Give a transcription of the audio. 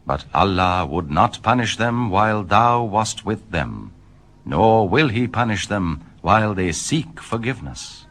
But Allah would not punish them while thou wast with them, nor will he punish them while they seek forgiveness.